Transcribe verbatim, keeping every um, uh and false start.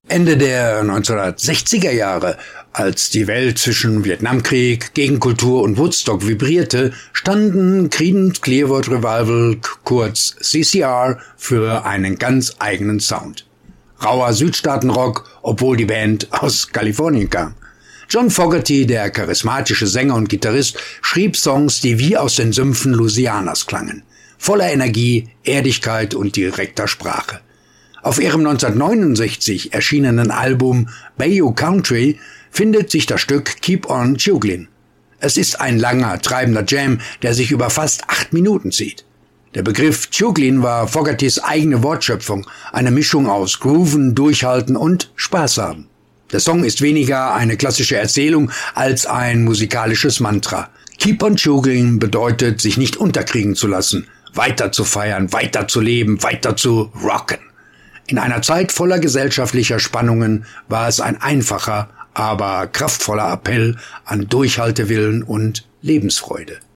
Ende der neunzehnhundertsechziger Jahre, als die Welt zwischen Vietnamkrieg, Gegenkultur und Woodstock vibrierte, standen Creedence Clearwater Revival, kurz C C R, für einen ganz eigenen Sound. Rauer Südstaatenrock, obwohl die Band aus Kalifornien kam. John Fogerty, der charismatische Sänger und Gitarrist, schrieb Songs, die wie aus den Sümpfen Louisianas klangen. Voller Energie, Erdigkeit und direkter Sprache. Auf ihrem neunzehnhundertneunundsechzig erschienenen Album Bayou Country findet sich das Stück Keep on Juggling. Es ist ein langer, treibender Jam, der sich über fast acht Minuten zieht. Der Begriff Juggling war Fogertys eigene Wortschöpfung, eine Mischung aus Grooven, Durchhalten und Spaß haben. Der Song ist weniger eine klassische Erzählung als ein musikalisches Mantra. Keep on Juggling bedeutet, sich nicht unterkriegen zu lassen, weiter zu feiern, weiter zu leben, weiter zu rocken. In einer Zeit voller gesellschaftlicher Spannungen war es ein einfacher, aber kraftvoller Appell an Durchhaltewillen und Lebensfreude.